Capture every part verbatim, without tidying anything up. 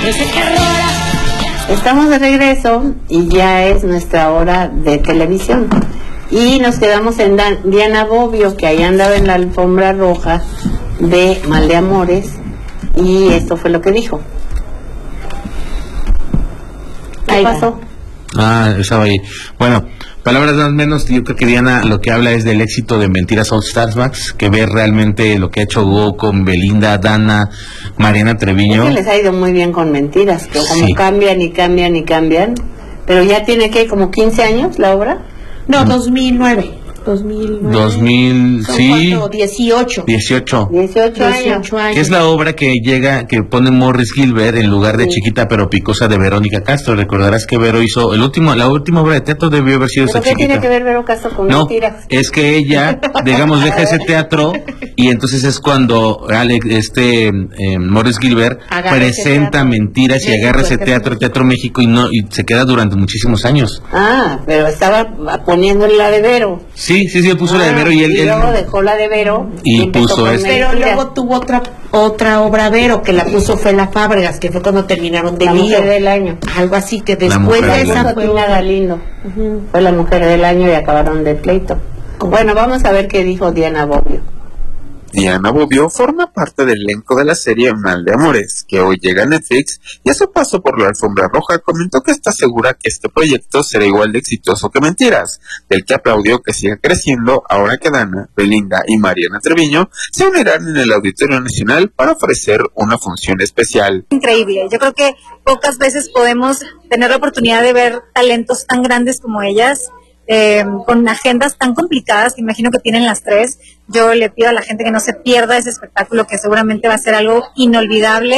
Estamos de regreso y ya es nuestra hora de televisión. Y nos quedamos en Dan- Diana Bobbio, que ahí andaba en la alfombra roja de Mal de Amores. Y esto fue lo que dijo. ¿Qué pasó? Ah, estaba ahí. Bueno, palabras más o menos, yo creo que Diana lo que habla es del éxito de Mentiras All Stars, Max, que ve realmente lo que ha hecho Go con Belinda, Dana, Mariana Treviño. Es que les ha ido muy bien con Mentiras, que como Sí. cambian y cambian y cambian. Pero ya tiene, ¿qué? ¿Como quince años la obra? No, dos mil nueve. dos mil nueve. dos mil, ¿Son sí. cuánto? dieciocho. dieciocho. dieciocho años. dieciocho años. Que es la obra que llega, que pone Morris Gilbert en lugar de Sí. Chiquita pero Picosa de Verónica Castro. Recordarás que Vero hizo el último, la última obra de teatro debió haber sido ¿Pero esa qué Chiquita. tiene que ver Vero Castro con No, Mentiras? es que ella, digamos, deja ese teatro y entonces es cuando Alex, este eh, Morris Gilbert Agarra ese presenta teatro. Mentiras y México, agarra ese el teatro, teatro. Teatro México y no y se queda durante muchísimos años. Ah, pero estaba poniéndole la de Vero. Sí, sí, sí, él puso la de Ah, Vero y él, y él- luego dejó la de Vero Y empezó puso con esta. Pero Mentiras. luego tuvo otra otra obra Vero que la puso Fela Fábregas, que fue cuando terminaron de La lío. Mujer del Año. Algo así, que La después Mujer de del esa Año. fue Tina otra. Galindo. Ujú. Fue la Mujer del Año y acabaron de pleito. Bueno, vamos a ver qué dijo Diana Bobbio. Diana Bobbio forma parte del elenco de la serie Mal de Amores, que hoy llega a Netflix, y a su paso por la alfombra roja comentó que está segura que este proyecto será igual de exitoso que Mentiras, del que aplaudió que siga creciendo ahora que Dana, Belinda y Mariana Treviño se unirán en el Auditorio Nacional para ofrecer una función especial. Increíble. Yo creo que pocas veces podemos tener la oportunidad de ver talentos tan grandes como ellas, eh, con agendas tan complicadas que imagino que tienen las tres. Yo le pido a la gente que no se pierda ese espectáculo, que seguramente va a ser algo inolvidable.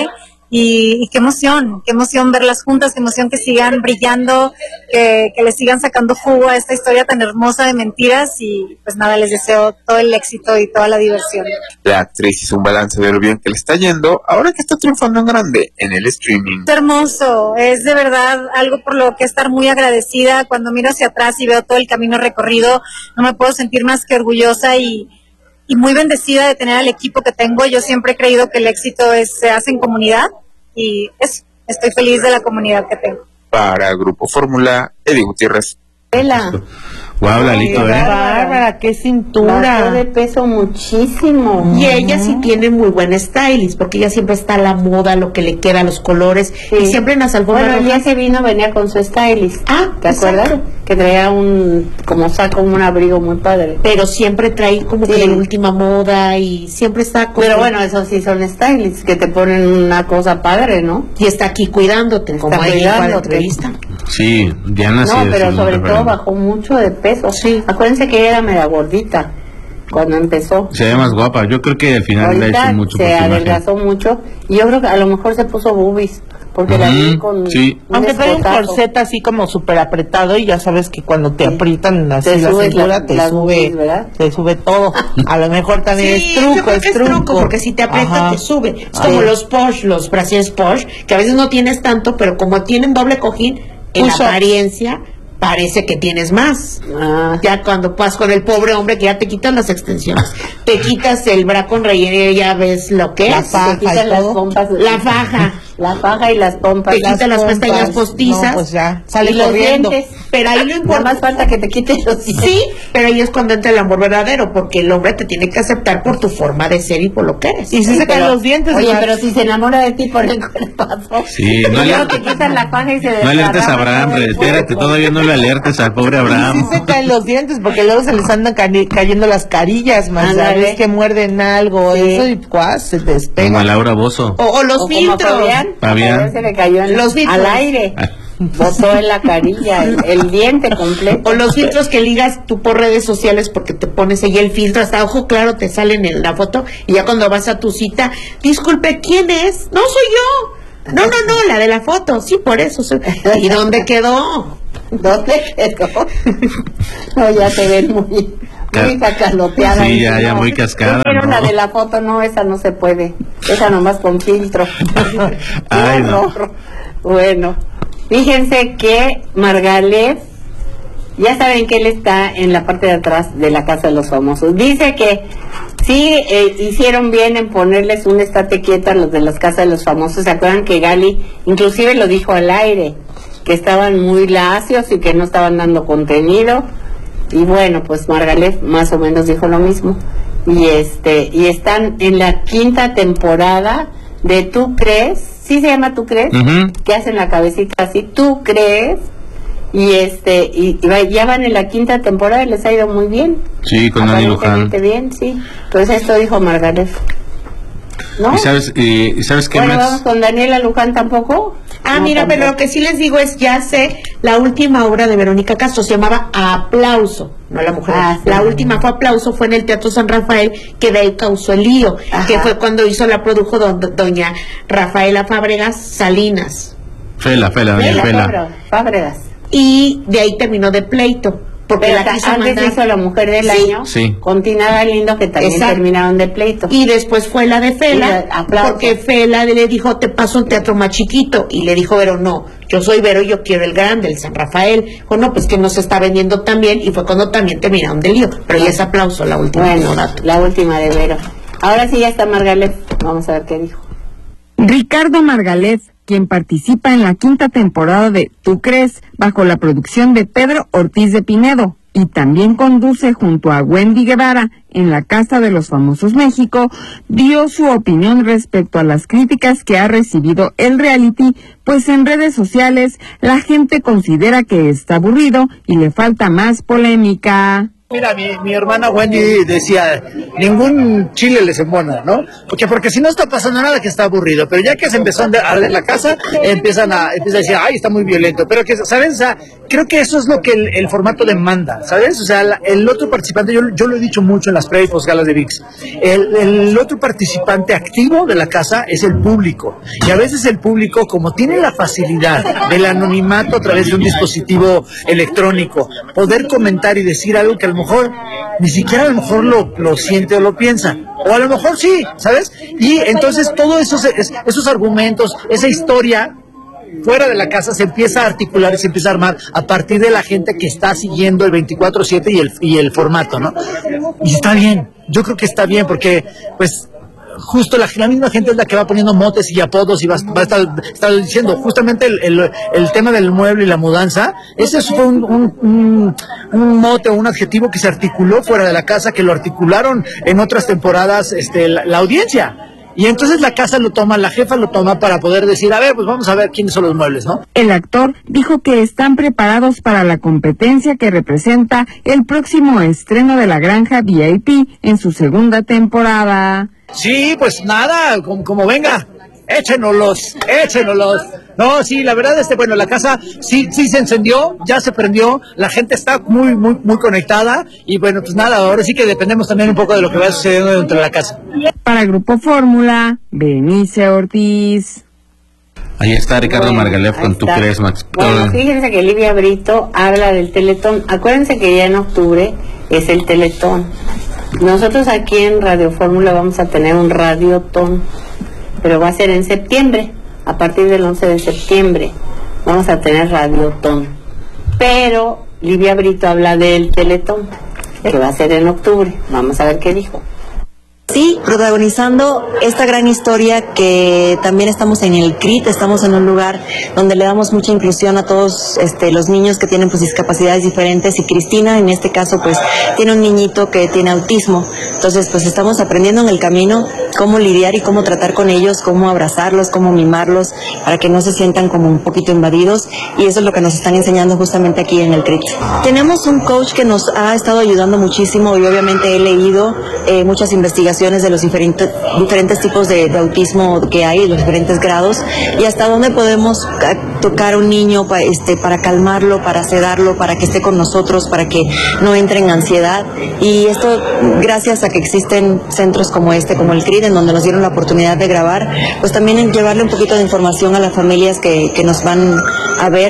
Y, y qué emoción, qué emoción verlas juntas, qué emoción que sigan brillando, que, que le sigan sacando jugo a esta historia tan hermosa de Mentiras. Y pues nada, les deseo todo el éxito y toda la diversión. La actriz hizo un balance de lo bien que le está yendo ahora que está triunfando en grande en el streaming. Es hermoso, es de verdad algo por lo que estar muy agradecida. Cuando miro hacia atrás y veo todo el camino recorrido, no me puedo sentir más que orgullosa y, y muy bendecida de tener al equipo que tengo. Yo siempre he creído que el éxito es, se hace en comunidad y eso, estoy feliz de la comunidad que tengo. Para Grupo Fórmula, Eddie Gutiérrez. Vela. Guau, Lalito, Ay, ¿eh? Bárbara, qué Bajó de cintura. peso muchísimo. Y ella sí tiene muy buen stylist, porque ella siempre está a la moda, lo que le queda, los colores, Sí. y siempre en las alfombras Bueno, el día rojas. que vino venía con su stylist. Ah, ¿te exacto. acuerdas? Que traía un, como saco, un abrigo muy padre. Pero siempre trae como Sí. que la última moda y siempre está con... Pero bueno, esos sí son stylists, que te ponen una cosa padre, ¿no? Y está aquí cuidándote, Está como ella dijo en la cuidándote. entrevista. Sí, Diana sí No, es pero un sobre todo referente. bajó mucho de peso. Sí. Acuérdense que ella era media gordita cuando empezó. Se ve más guapa. Yo creo que al final le ha hecho Ahorita mucho por se su imagen. adelgazó mucho y yo creo que a lo mejor se puso boobies porque la vi Ujú, con sí. un Aunque trae un escotazo. corset así como súper apretado y ya sabes que cuando te Sí. aprietan así Te la subes cintura las- te las sube, boobies, ¿verdad? te sube todo. A lo mejor también Sí, es yo truco, creo es que es truco. truco, porque si te aprieta Ajá. te sube. Es Ay. como los Porsche, los brasieres Porsche, que a veces no tienes tanto, pero como tienen doble cojín, en Uso. apariencia parece que tienes más. Ah, Ya cuando vas con el pobre hombre que ya te quitas las extensiones, te quitas el bra con relleno y ya ves lo que La es. faja te quitan y las todo. pompas. La faja. La faja y las pompas. Te quitan las pompas. pestañas postizas. No, pues ya, sale y los corriendo. dientes. Pero ahí lo Nada importante. más falta que te quiten los dientes. Sí, pero ahí es cuando entra el amor verdadero, porque el hombre te tiene que aceptar por tu forma de ser y por lo que eres. Y si Sí, se caen pero- los dientes. Oye, Max. pero si se enamora de ti por el cuerpazo. Sí, no y le- luego te quitan la faja y se No alertes a desparrama Abraham, todo el espérate, cuerpo. todavía no le alertes al pobre Sí Abraham. se caen los dientes porque luego se les andan cani- cayendo las carillas, más Ándale. sabes que muerden algo, Sí. eso y cuás, se Como a despega. Laura Bozo. O, o los O como filtros. Fabián, a Fabián. Fabián se le cayó en- Los filtros. al aire. Botó en la carilla el, el diente completo. O los filtros que ligas tú por redes sociales porque te pones ahí el filtro, hasta ojo claro te salen en la foto y ya cuando vas a tu cita, disculpe, ¿quién es? No soy yo. No, no, no, la de la foto, sí, por eso. soy- ¿Y dónde quedó? ¿Dónde quedó? No, ya te ven muy, muy cacaloteada. Sí, ahí, ya, ya no. muy cascada, Yo quiero ¿no? la de la foto, no, esa no se puede. Esa nomás con filtro. Ay, no. horror. Bueno, fíjense que Margalef, ya saben que él está en la parte de atrás de la Casa de los Famosos. Dice que Sí, eh, hicieron bien en ponerles un estate quieta a los de las casas de los famosos. ¿Se acuerdan que Gali inclusive lo dijo al aire? Que estaban muy lacios y que no estaban dando contenido. Y bueno, pues Margalef más o menos dijo lo mismo. Y este y están en la quinta temporada de ¿Tú crees? ¿Sí se llama ¿Tú crees? Uh-huh. Que hacen la cabecita así, ¿tú crees? Y este y, y ya van en la quinta temporada y les ha ido muy bien. Sí, con Dani Luján. Aparentemente bien, sí. Pues esto dijo Margalef. ¿No? ¿Y sabes, eh, ¿sabes qué Bueno, más? vamos con Daniela Luján tampoco. Ah, No, mira, tampoco. pero lo que sí les digo es, ya sé, la última obra de Verónica Castro se llamaba Aplauso, no La Mujer. Ah, sí. La última fue Aplauso, fue en el Teatro San Rafael, que de ahí causó el lío, Ajá. que fue cuando hizo, la produjo do- doña Rafaela Fábregas Salinas. Fela, Fela, doña Fela, Fela. Fabra- Fábregas. Y de ahí terminó de pleito, porque Pero la quiso antes mandar. hizo La Mujer del Sí. Año Sí. con Tina Galindo, que también Exacto. terminaron de pleito. Y después fue la de Y Fela, la- aplauso. porque Fela le dijo, te paso un teatro más chiquito. Y le dijo Vero, no, yo soy Vero, yo quiero el grande, el San Rafael. Dijo, no, pues que no se está vendiendo tan bien. Y fue cuando también terminaron de lío. Pero ya es Aplauso la última. Bueno, dato. la última de Vero. Ahora sí ya está Margalef. Vamos a ver qué dijo. Ricardo Margalef, quien participa en la quinta temporada de ¿Tú crees?, bajo la producción de Pedro Ortiz de Pinedo, y también conduce junto a Wendy Guevara en la Casa de los Famosos México, dio su opinión respecto a las críticas que ha recibido el reality, pues en redes sociales la gente considera que está aburrido y le falta más polémica. Mira, mi, mi hermana Wendy decía, ningún chile les embona, ¿no? Porque porque si no está pasando nada, que está aburrido, pero ya que se empezó a arder la casa, empiezan a, empiezan a decir, ay, está muy violento, pero que, ¿sabes? O sea, creo que eso es lo que el, el formato demanda, ¿sabes? O sea, la- el otro participante, yo, yo lo he dicho mucho en las pre y posgalas de V I X, el, el otro participante activo de la casa es el público, y a veces el público, como tiene la facilidad del anonimato a través de un dispositivo electrónico, poder comentar y decir algo que a lo mejor ni siquiera a lo mejor lo, lo siente o lo piensa, o a lo mejor sí, ¿sabes? Y entonces todos esos, es- esos argumentos, esa historia fuera de la casa se empieza a articular y se empieza a armar a partir de la gente que está siguiendo el veinticuatro siete y el, y el formato, ¿no? Y está bien, yo creo que está bien porque, pues, justo la, la misma gente es la que va poniendo motes y apodos y va, va a estar, estar diciendo justamente el, el, el tema del mueble y la mudanza. Ese fue un, un, un, un mote o un adjetivo que se articuló fuera de la casa, que lo articularon en otras temporadas este, la, la audiencia. Y entonces la casa lo toma, la jefa lo toma para poder decir, a ver, pues vamos a ver quiénes son los muebles, ¿no? El actor dijo que están preparados para la competencia que representa el próximo estreno de La Granja V I P en su segunda temporada. Sí, pues nada, como, como venga, échenoslos, échenoslos. No, sí, la verdad, este, bueno, la casa sí, sí se encendió, ya se prendió, la gente está muy, muy, muy conectada y bueno, pues nada, ahora sí que dependemos también un poco de lo que va sucediendo dentro de la casa. Para Grupo Fórmula, Benice Ortiz. Ahí está Ricardo Bueno, Margalef ahí con ¿Tú está. crees, Max? Bueno, Ah, fíjense que Livia Brito habla del Teletón. Acuérdense que ya en octubre es el Teletón. Nosotros aquí en Radio Fórmula vamos a tener un Radiotón, pero va a ser en septiembre. A partir del once de septiembre vamos a tener Radiotón. Pero Livia Brito habla del Teletón, que va a ser en octubre. Vamos a ver qué dijo. Sí, protagonizando esta gran historia que también estamos en el C R I T, estamos en un lugar donde le damos mucha inclusión a todos este, los niños que tienen pues discapacidades diferentes, y Cristina en este caso pues tiene un niñito que tiene autismo, entonces pues estamos aprendiendo en el camino cómo lidiar y cómo tratar con ellos, cómo abrazarlos, cómo mimarlos para que no se sientan como un poquito invadidos, y eso es lo que nos están enseñando justamente aquí en el C R I T. Tenemos un coach que nos ha estado ayudando muchísimo y obviamente he leído eh, muchas investigaciones de los diferentes, diferentes tipos de, de autismo que hay, los diferentes grados, y hasta dónde podemos a, tocar a un niño pa, este, para calmarlo, para sedarlo, para que esté con nosotros, para que no entre en ansiedad. Y esto gracias a que existen centros como este, como el C R I T, en donde nos dieron la oportunidad de grabar, pues también en llevarle un poquito de información a las familias que, que nos van a ver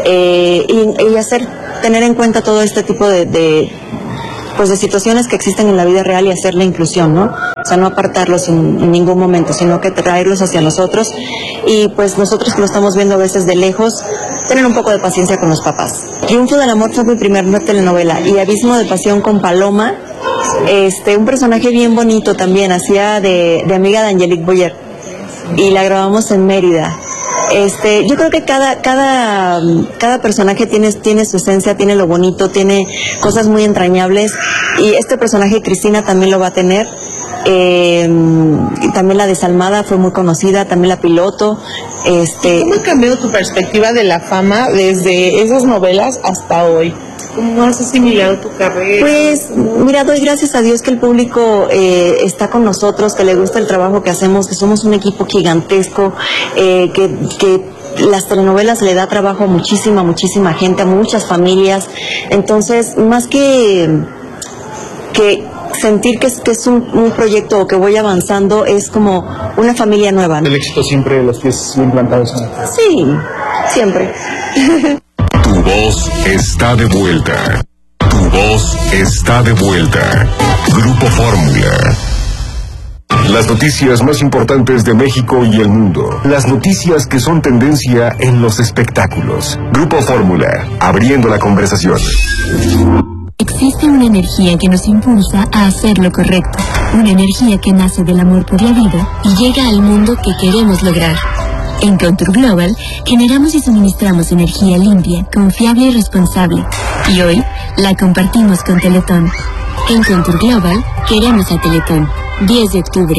eh, y, y hacer, tener en cuenta todo este tipo de, de pues de situaciones que existen en la vida real y hacer la inclusión, ¿no? O sea, no apartarlos en, en ningún momento, sino que traerlos hacia nosotros, y pues nosotros que lo estamos viendo a veces de lejos, tener un poco de paciencia con los papás. Triunfo del amor fue mi primer telenovela, y Abismo de pasión con Paloma este, un personaje bien bonito también, hacía de, de amiga de Angelique Boyer, y la grabamos en Mérida. Este, yo creo que cada, cada, cada personaje tiene, tiene su esencia, tiene lo bonito, tiene cosas muy entrañables, y este personaje Cristina también lo va a tener. Eh, y también la desalmada fue muy conocida, también la piloto. Este, ¿Cómo ha cambiado tu perspectiva de la fama desde esas novelas hasta hoy? ¿Cómo has asimilado tu carrera? Pues, mira, doy gracias a Dios que el público eh, está con nosotros, que le gusta el trabajo que hacemos, que somos un equipo gigantesco, eh, que, que las telenovelas le da trabajo a muchísima, muchísima gente, a muchas familias. Entonces, más que, que sentir que es, que es un, un proyecto o que voy avanzando, es como una familia nueva, ¿no? El éxito siempre los pies bien plantados en la casa. Sí, siempre. Tu voz está de vuelta. Tu voz está de vuelta. Grupo Fórmula. Las noticias más importantes de México y el mundo. Las noticias que son tendencia en los espectáculos. Grupo Fórmula, abriendo la conversación. Existe una energía que nos impulsa a hacer lo correcto. Una energía que nace del amor por la vida y llega al mundo que queremos lograr. En Contour Global generamos y suministramos energía limpia, confiable y responsable. Y hoy la compartimos con Teletón. En Contour Global queremos a Teletón. diez de octubre.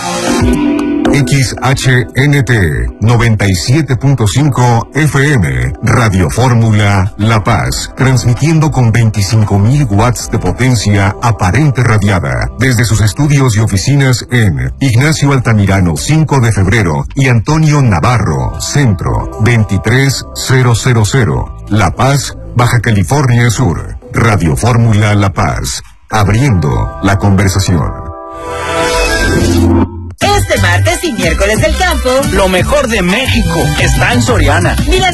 X H N T noventa y siete punto cinco F M, Radio Fórmula La Paz, transmitiendo con veinticinco mil watts de potencia aparente radiada, desde sus estudios y oficinas en Ignacio Altamirano cinco de febrero y Antonio Navarro, Centro veintitrés mil, La Paz, Baja California Sur. Radio Fórmula La Paz, abriendo la conversación. Este martes y miércoles del campo, lo mejor de México está en Soriana. Mira